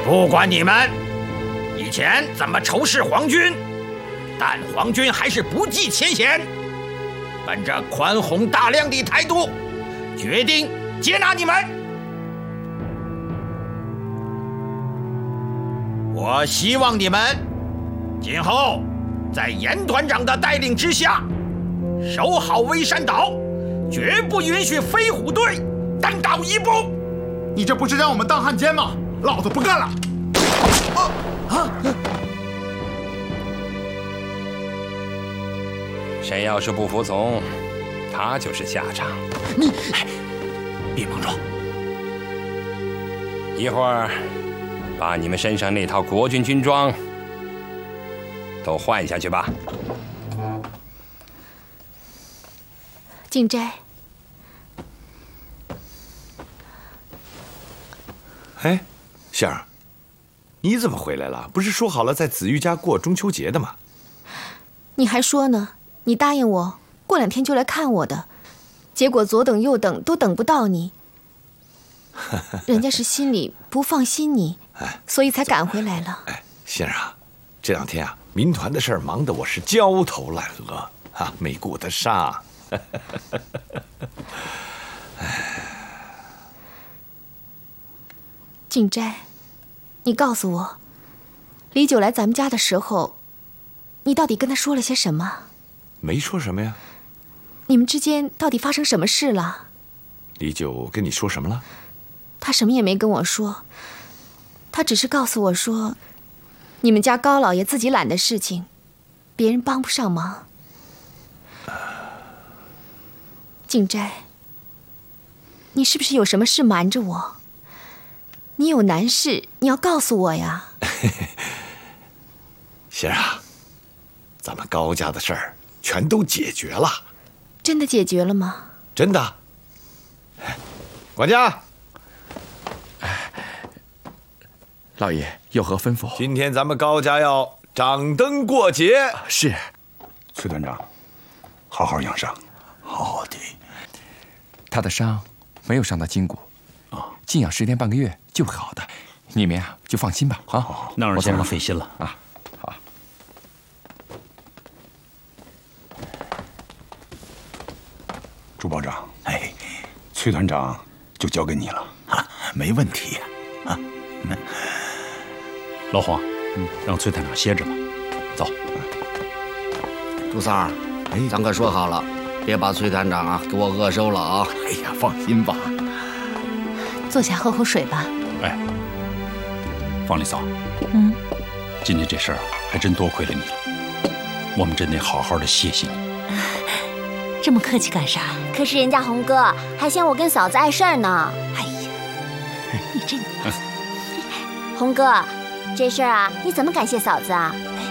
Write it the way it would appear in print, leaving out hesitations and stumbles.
不管你们以前怎么仇视皇军，但皇军还是不计前嫌，本着宽宏大量的态度，决定接纳你们。我希望你们今后在严团长的带领之下，守好微山岛，绝不允许飞虎队单刀一步。 你这不是让我们当汉奸吗？老子不干了！ 谁要是不服从，他就是下场。 你，别莽撞！ 一会儿把你们身上那套国军军装都换下去吧。 景斋， 哎，杏儿，你怎么回来了？不是说好了在子玉家过中秋节的吗？ 你还说呢？你答应我过2天就来看我的，结果左等右等都等不到你。人家是心里不放心你，所以才赶回来了。 哎，杏儿啊，这2天啊，民团的事儿忙得我是焦头烂额啊，没顾得上。 景斋，你告诉我，李九来咱们家的时候，你到底跟他说了些什么？ 没说什么呀。 你们之间到底发生什么事了？ 李九跟你说什么了？ 他什么也没跟我说，他只是告诉我说，你们家高老爷自己揽的事情，别人帮不上忙。景斋，你是不是有什么事瞒着我？你有难事，你要告诉我呀。 杏儿啊，咱们高家的事儿全都解决了。 真的解决了吗？ 真的。管家， 老爷有何吩咐？ 今天咱们高家要掌灯过节。 是。 崔团长，好好养伤。好的。 他的伤没有伤到筋骨，静养10天半个月就会好的。你们呀就放心吧。啊， 那让先生费心了啊。好。 朱保长，哎，崔团长就交给你了啊，没问题啊。老黄，让崔团长歇着吧。走。 朱三儿，咱可说好了，别把崔团长啊给我饿瘦了啊！ 哎呀，放心吧。 坐下喝口水吧。 哎，方丽嫂，今天这事儿还真多亏了你了，我们真得好好的谢谢你。 这么客气干啥？可是人家红哥还嫌我跟嫂子碍事儿呢。哎呀，你这……红哥，这事儿啊，你怎么感谢嫂子啊？哎